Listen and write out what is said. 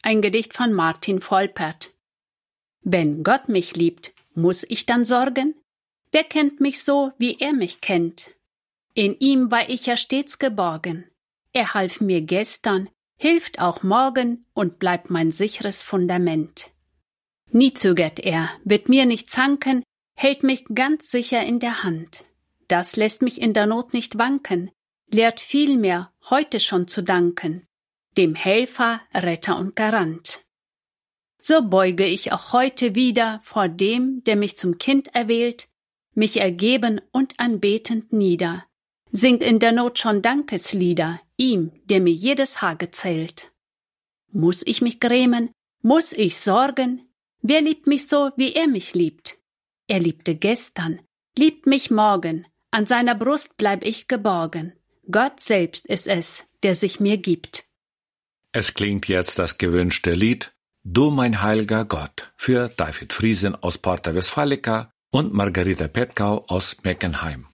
ein Gedicht von Martin Volpert. Wenn Gott mich liebt, muss ich dann sorgen? Wer kennt mich so, wie er mich kennt? In ihm war ich ja stets geborgen. Er half mir gestern, hilft auch morgen und bleibt mein sicheres Fundament. Nie zögert er, wird mir nicht zanken, hält mich ganz sicher in der Hand. Das lässt mich in der Not nicht wanken, lehrt vielmehr, heute schon zu danken, dem Helfer, Retter und Garant. So beuge ich auch heute wieder vor dem, der mich zum Kind erwählt, mich ergeben und anbetend nieder, singt in der Not schon Dankeslieder, ihm, der mir jedes Haar gezählt. Muss ich mich grämen? Muss ich sorgen? Wer liebt mich so, wie er mich liebt? Er liebte gestern, liebt mich morgen, an seiner Brust bleib ich geborgen. Gott selbst ist es, der sich mir gibt. Es klingt jetzt das gewünschte Lied Du mein heiliger Gott für David Friesen aus Porta Westfalica und Margarita Petkau aus Meckenheim.